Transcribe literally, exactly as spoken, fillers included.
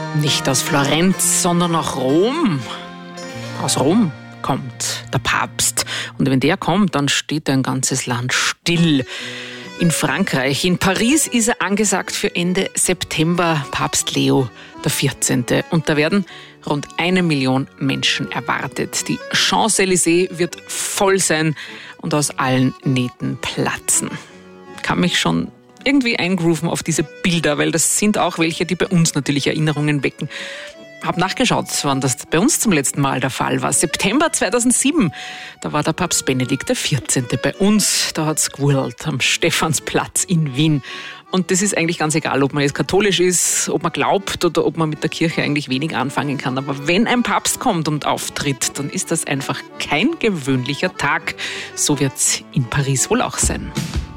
Nicht aus Florenz, sondern aus Rom. Aus Rom kommt der Papst. Und wenn der kommt, dann steht ein ganzes Land still. In Frankreich, in Paris ist er angesagt für Ende September, Papst Leo der vierzehnte. Und da werden rund eine Million Menschen erwartet. Die Champs-Élysées wird voll sein und aus allen Nähten platzen. Ich kann mich schon irgendwie eingrooven auf diese Bilder, weil das sind auch welche, die bei uns natürlich Erinnerungen wecken. Hab nachgeschaut, wann das bei uns zum letzten Mal der Fall war. September zweitausendsieben, da war der Papst Benedikt der vierzehnte bei uns. Da hat's gewurlt am Stephansplatz in Wien. Und das ist eigentlich ganz egal, ob man jetzt katholisch ist, ob man glaubt oder ob man mit der Kirche eigentlich wenig anfangen kann. Aber wenn ein Papst kommt und auftritt, dann ist das einfach kein gewöhnlicher Tag. So wird's in Paris wohl auch sein.